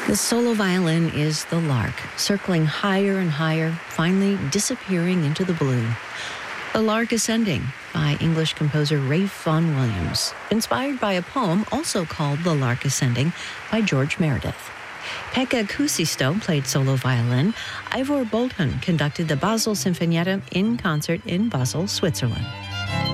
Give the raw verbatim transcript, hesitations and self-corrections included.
The solo violin is the lark, circling higher and higher, finally disappearing into the blue. The Lark Ascending by English composer Ralph Vaughan Williams, inspired by a poem also called The Lark Ascending by George Meredith. Pekka Kuusisto played solo violin. Ivor Bolton conducted the Basel Sinfonietta in concert in Basel, Switzerland.